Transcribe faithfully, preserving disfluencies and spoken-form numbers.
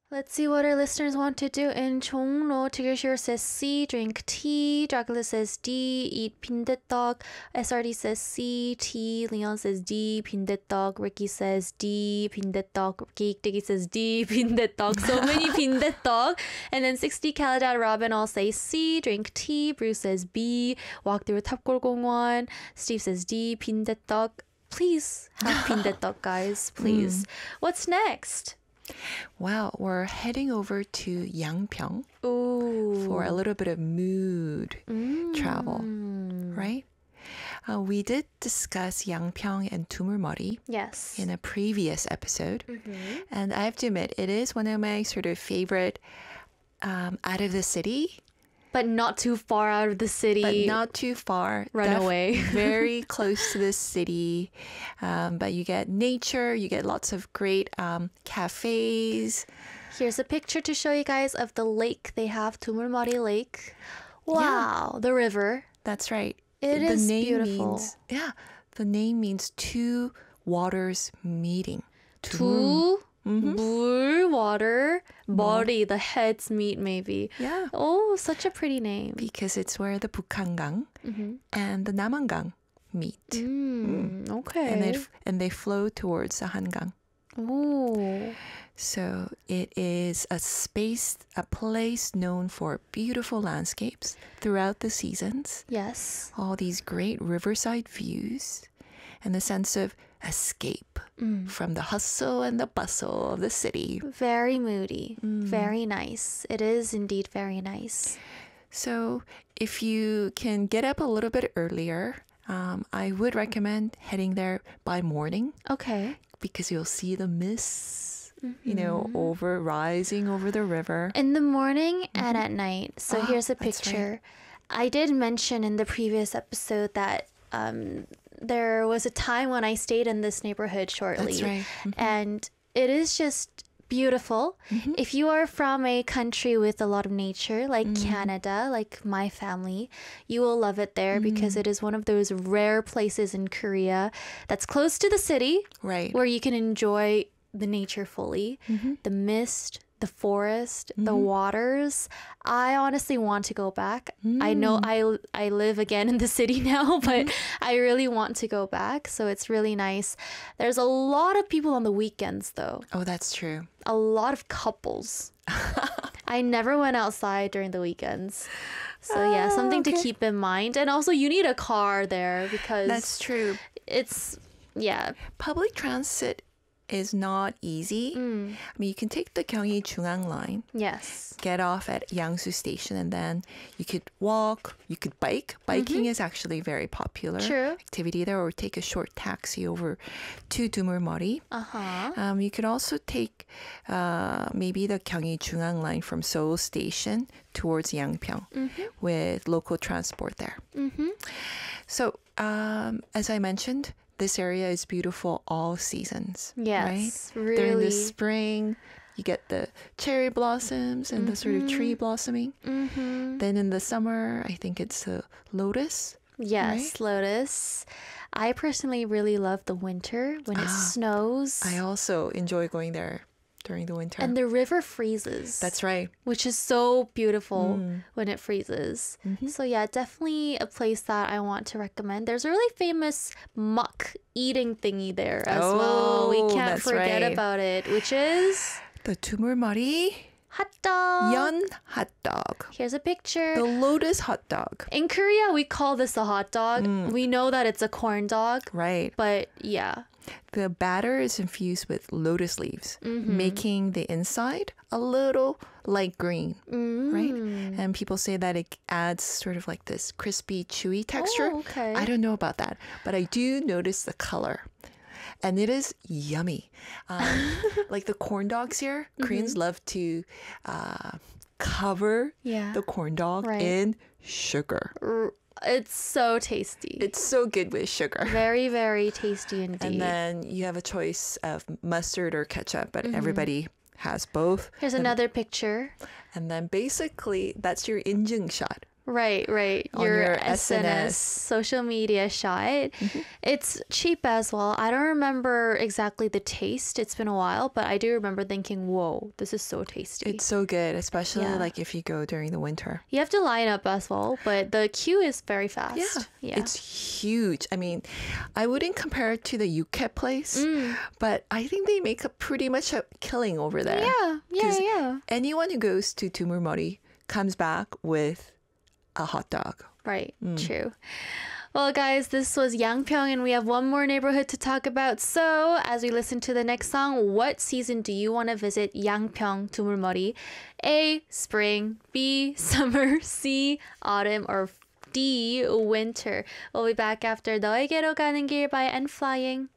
Let's see what our listeners want to do. In Chongro, Tigger says C, drink tea. Dracula says D, eat 빈대떡. S R D says C, T. Leon says D, 빈대떡. Ricky says D, 빈대떡. Geek Diggy says D, 빈대떡. So many 빈대떡. And then sixty Caladad Robin all say C, drink tea. Bruce says B, walk through 탑골공원. Steve says D, 빈대떡. Please have 빈대떡, guys. Please. Mm. What's next? Well, we're heading over to Yangpyeong Ooh. for a little bit of mood mm. travel, right? Uh, we did discuss Yangpyeong and Tumulmori yes. in a previous episode. Mm-hmm. And I have to admit, it is one of my sort of favorite um, out of the city. But not too far out of the city. But not too far. Run Def- away. Very close to the city. Um, but you get nature. You get lots of great um, cafes. Here's a picture to show you guys of the lake they have, Tumulmori Lake. Wow. Yeah. The river. That's right. It the is name beautiful. Means, yeah. The name means two waters meeting. Two? Mm-hmm. 물, water, 머리, the heads meet maybe. Yeah. Oh, such a pretty name. Because it's where the Bukhangang mm-hmm. and the Namangang meet. Mm, mm. Okay. And, it, and they flow towards the Hangang. Oh. So it is a space, a place known for beautiful landscapes throughout the seasons. Yes. All these great riverside views and the sense of escape mm. from the hustle and the bustle of the city. Very moody. Mm. Very nice. It is indeed very nice. So if you can get up a little bit earlier, um, I would recommend heading there by morning. Okay. Because you'll see the mists, mm-hmm. you know, over rising over the river. In the morning mm-hmm. and at night. So oh, here's a picture. Right. I did mention in the previous episode that um, there was a time when I stayed in this neighborhood shortly. That's right. Mm-hmm. And it is just beautiful. Mm-hmm. If you are from a country with a lot of nature, like mm-hmm. Canada, like my family, you will love it there mm-hmm. because it is one of those rare places in Korea that's close to the city, right, where you can enjoy the nature fully, mm-hmm. the mist, the forest, mm-hmm. the waters. I honestly want to go back. Mm. I know I I live again in the city now, but mm-hmm. I really want to go back. So it's really nice. There's a lot of people on the weekends though. Oh, that's true. A lot of couples. I never went outside during the weekends. So yeah, something oh, okay. to keep in mind. And also you need a car there because that's true. It's yeah. Public transit is not easy. Mm. I mean, you can take the Gyeonggi Jungang line. Yes. Get off at Yangsu Station and then you could walk, you could bike. Biking mm-hmm. is actually very popular True. activity there, or take a short taxi over to Tumulmori. Uh-huh. Um, you could also take uh, maybe the Gyeonggi Jungang line from Seoul Station towards Yangpyeong mm-hmm. with local transport there. Mm-hmm. So, um, as I mentioned, this area is beautiful all seasons. Yes, right? really. During the spring, you get the cherry blossoms and mm-hmm. the sort of tree blossoming. Mm-hmm. Then in the summer, I think it's the lotus. Yes, right? Lotus. I personally really love the winter when it ah, snows. I also enjoy going there during the winter. And the river freezes. That's right. Which is so beautiful mm. when it freezes. Mm-hmm. So yeah, definitely a place that I want to recommend. There's a really famous muck eating thingy there as oh, well. We can't forget right. about it, which is the Tumulmori hot dog. Yeon hot dog. Here's a picture. The lotus hot dog. In Korea, we call this a hot dog. Mm. We know that it's a corn dog. Right. But yeah. The batter is infused with lotus leaves, mm-hmm. making the inside a little light green, mm. right? And people say that it adds sort of like this crispy, chewy texture. Oh, okay. I don't know about that, but I do notice the color. And it is yummy. Um, like the corn dogs here, mm-hmm. Koreans love to uh, cover yeah. the corn dog right. in sugar. R- It's so tasty. It's so good with sugar. Very, very tasty indeed. And then you have a choice of mustard or ketchup, but mm-hmm. everybody has both. Here's and, another picture. And then basically that's your injung shot. Right, right. On Your, your S N S, S N S. social media shot. It's cheap as well. I don't remember exactly the taste. It's been a while, but I do remember thinking, whoa, this is so tasty. It's so good, especially Yeah. like if you go during the winter. You have to line up as well, but the queue is very fast. Yeah, Yeah. it's huge. I mean, I wouldn't compare it to the Yuket place, Mm. but I think they make a pretty much a killing over there. Yeah, yeah, 'Cause yeah. Anyone who goes to Tumurmori comes back with a hot dog. Right, Mm. true. Well, guys, this was Yangpyeong, and we have one more neighborhood to talk about. So, as we listen to the next song, what season do you want to visit Yangpyeong, 두물머리? A. Spring. B. Summer. C. Autumn. Or D. Winter. We'll be back after 너에게로 가는 길 by N Flying.